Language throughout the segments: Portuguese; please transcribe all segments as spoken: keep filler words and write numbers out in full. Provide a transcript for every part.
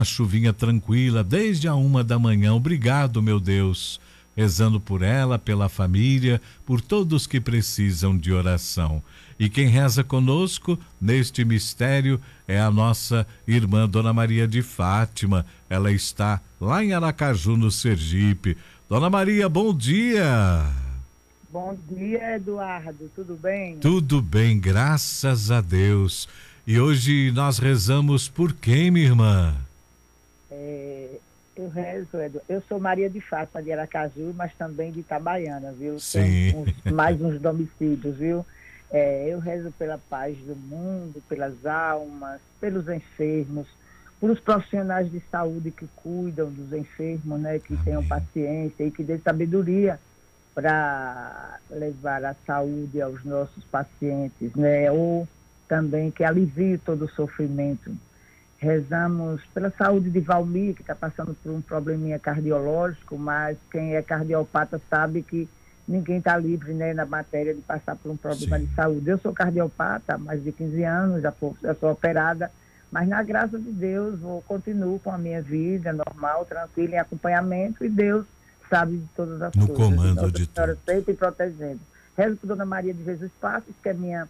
A chuvinha tranquila desde a uma da manhã. Obrigado, meu Deus. Rezando por ela, pela família, por todos que precisam de oração. E quem reza conosco neste mistério é a nossa irmã Dona Maria de Fátima. Ela está lá em Aracaju, no Sergipe. Dona Maria, bom dia. Bom dia, Eduardo. Tudo bem? Tudo bem, graças a Deus. E hoje nós rezamos por quem, minha irmã? É, eu rezo, Eduardo. Eu sou Maria de Fátima de Aracaju, mas também de Itabaiana, viu? Sim. Tem uns, mais uns domicílios, viu? É, eu rezo pela paz do mundo, pelas almas, pelos enfermos, pelos profissionais de saúde que cuidam dos enfermos, né? Que Amém. Tenham paciência e que dê sabedoria para levar a saúde aos nossos pacientes, né? Ou também que alivie todo o sofrimento. Rezamos pela saúde de Valmir, que está passando por um probleminha cardiológico, mas quem é cardiopata sabe que ninguém está livre, né, na matéria de passar por um problema Sim. de saúde. Eu sou cardiopata há mais de quinze anos, já, for, já sou operada, mas na graça de Deus vou continuo com a minha vida normal, tranquila, em acompanhamento, e Deus sabe de todas as No coisas. comando Nossa de Senhora tudo. sempre protegendo. Rezo por Dona Maria de Jesus Passos, que é minha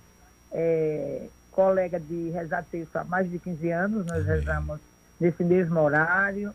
é, colega de rezar texto há mais de quinze anos. Nós Amém. rezamos nesse mesmo horário,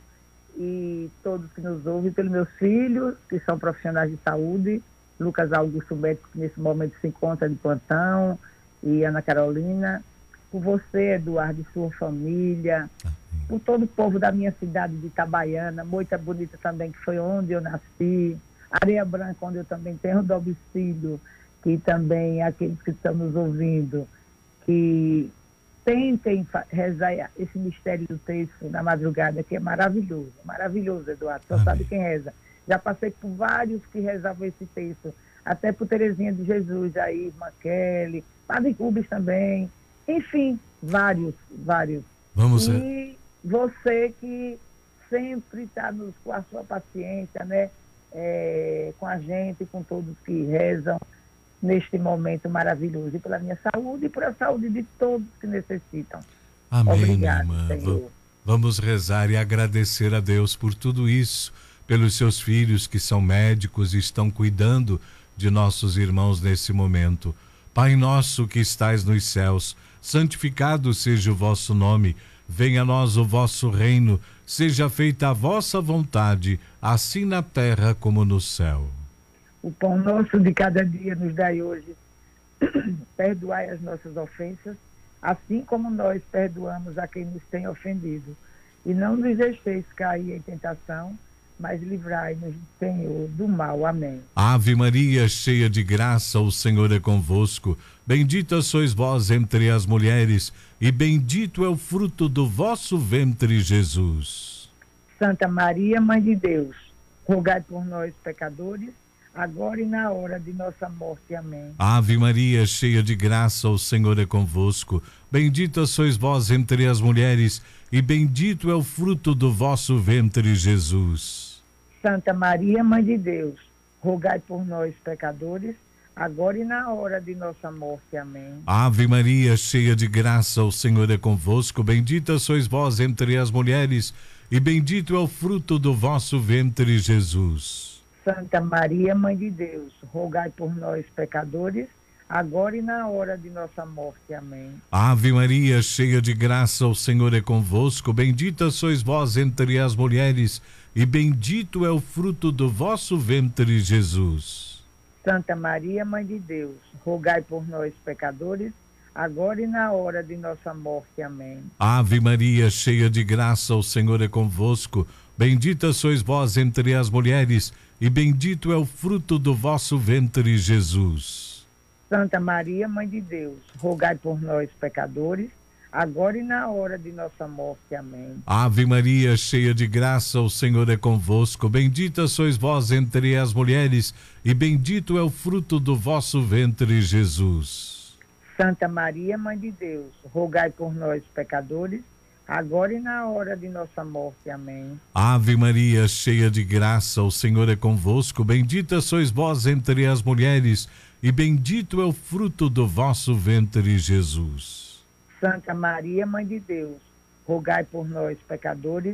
e todos que nos ouvem, pelos meus filhos, que são profissionais de saúde, Lucas Augusto Médico, que nesse momento se encontra de plantão, e Ana Carolina, por você, Eduardo, e sua família, Amém. por todo o povo da minha cidade de Itabaiana, Moita Bonita também, que foi onde eu nasci, Areia Branca, onde eu também tenho domicílio, que também aqueles que estão nos ouvindo, que tentem rezar esse mistério do texto na madrugada, que é maravilhoso, maravilhoso, Eduardo, só Amém. sabe quem reza. Já passei por vários que rezavam esse texto, até por Terezinha de Jesus, aí, irmã Kelly, Padre Rubens também, enfim, vários, vários. Vamos. E você que sempre está com a sua paciência, né, é, com a gente, com todos que rezam neste momento maravilhoso, e pela minha saúde e pela saúde de todos que necessitam. Amém, Obrigada, minha irmã. Senhor. Vamos rezar e agradecer a Deus por tudo isso, pelos seus filhos que são médicos e estão cuidando de nossos irmãos nesse momento. Pai nosso que estais nos céus, santificado seja o vosso nome, venha a nós o vosso reino, seja feita a vossa vontade, assim na terra como no céu. O pão nosso de cada dia nos dai hoje. Perdoai as nossas ofensas, assim como nós perdoamos a quem nos tem ofendido. E não nos deixeis cair em tentação, mas livrai-nos, Senhor, do mal. Amém. Ave Maria, cheia de graça, o Senhor é convosco. Bendita sois vós entre as mulheres, e bendito é o fruto do vosso ventre, Jesus. Santa Maria, Mãe de Deus, rogai por nós, pecadores, agora e na hora de nossa morte. Amém. Ave Maria, cheia de graça, o Senhor é convosco. Bendita sois vós entre as mulheres, e bendito é o fruto do vosso ventre, Jesus. Santa Maria, Mãe de Deus, rogai por nós, pecadores, agora e na hora de nossa morte. Amém. Ave Maria, cheia de graça, o Senhor é convosco. Bendita sois vós entre as mulheres, e bendito é o fruto do vosso ventre, Jesus. Santa Maria, Mãe de Deus, rogai por nós, pecadores, agora e na hora de nossa morte. Amém. Ave Maria, cheia de graça, o Senhor é convosco. Bendita sois vós entre as mulheres, e bendito é o fruto do vosso ventre, Jesus. Santa Maria, Mãe de Deus, rogai por nós, pecadores, agora e na hora de nossa morte. Amém. Ave Maria, cheia de graça, o Senhor é convosco. Bendita sois vós entre as mulheres, e bendito é o fruto do vosso ventre, Jesus. Santa Maria, Mãe de Deus, rogai por nós, pecadores, agora e na hora de nossa morte. Amém. Ave Maria, cheia de graça, o Senhor é convosco. Bendita sois vós entre as mulheres, e bendito é o fruto do vosso ventre, Jesus. Santa Maria, Mãe de Deus, rogai por nós, pecadores, agora e na hora de nossa morte. Amém. Ave Maria, cheia de graça, o Senhor é convosco. Bendita sois vós entre as mulheres, e bendito é o fruto do vosso ventre, Jesus. Santa Maria, Mãe de Deus, rogai por nós, pecadores,